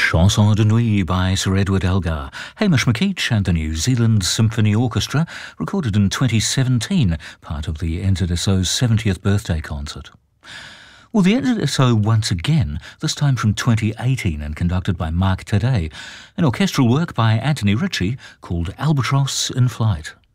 Chanson de Nuit by Sir Edward Elgar, Hamish McKeach and the New Zealand Symphony Orchestra, recorded in 2017, part of the NZSO's 70th birthday concert. Well, the NZSO once again, this time from 2018 and conducted by Mark Taddei, an orchestral work by Anthony Ritchie called Albatross in Flight.